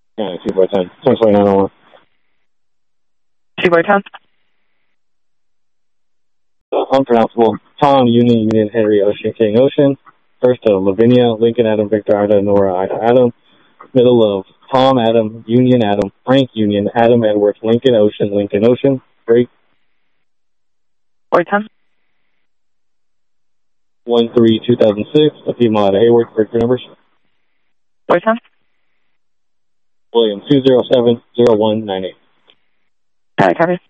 Yeah, 2 by 10. 102901. 2 by 10. Unpronounceable. Tom, Union, Henry, Ocean, King, Ocean. First to Lavinia, Lincoln, Adam, Victor, Ida, Nora, Ida, Adam. Middle of Tom, Adam, Union, Adam, Frank, Union, Adam, Edwards, Lincoln, Ocean. Break. By 10. 1-3-2006. A female out of Hayward. Break your numbers. By 10. William, 207-0198. Copy.